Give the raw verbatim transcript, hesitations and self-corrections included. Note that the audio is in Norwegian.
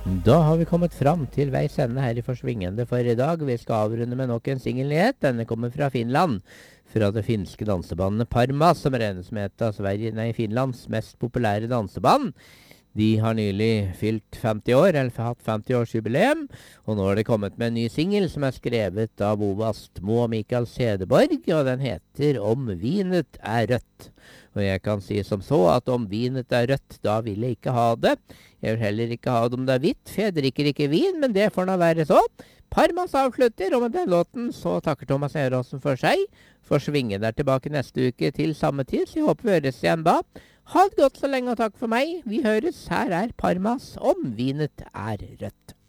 Da har vi kommet fram til veis ende her i Forsvingende for i dag. Vi skal avrunde med nok en singelnyhet. Denne kommer fra Finland. Fra det finske dansebandet Parmas, som regnes med et av Sverige, nei, Finlands mest populære danseband. De har nylig fylt femti år, eller hatt femti-årsjubileum, og nå har det kommet med en ny singel som er skrevet av Bo Vastmo og Mikael Sedeborg, og den heter Om vinet er rødt. Og jeg kan si som så at om vinet er rødt, da vil jeg ikke ha det. Jeg vil heller ikke ha det om det er hvitt, for jeg drikker ikke vin, men det får nå være så. Parmas avslutter, og med den låten så takker Thomas Eråsen for seg. Forsvingen er tilbake neste uke til samme tid, så jeg håper vi høres igjen da. Ha det godt så lenge, og takk for meg. Vi høres. Her er Parmas Om vinet er rødt.